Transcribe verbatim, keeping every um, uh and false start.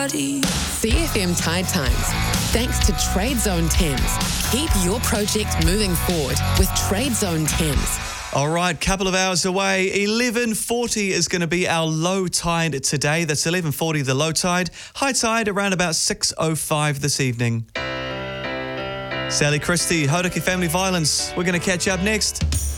body. C F M Tide Times. Thanks to Trade Zone Thames. Keep your project moving forward with Trade Zone Thames. All right, couple of hours away. eleven forty is going to be our low tide today. That's eleven forty, the low tide. High tide around about six oh five this evening. Sally Christie, Hauraki Family Violence. We're going to catch up next.